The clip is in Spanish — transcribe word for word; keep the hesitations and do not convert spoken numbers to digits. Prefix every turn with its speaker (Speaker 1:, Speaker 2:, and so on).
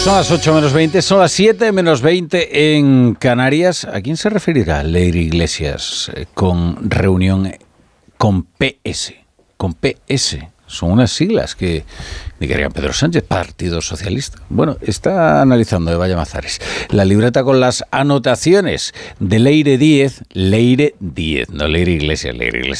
Speaker 1: Son las ocho menos veinte, son las siete menos veinte en Canarias. ¿A quién se referirá Leire Iglesias eh, con reunión con P S? Con P S. Son unas siglas que diría Pedro Sánchez, Partido Socialista. Bueno, está analizando Eva Llamazares la libreta con las anotaciones de Leire Díez, Leire Díez, no Leire Iglesias, Leire Iglesias.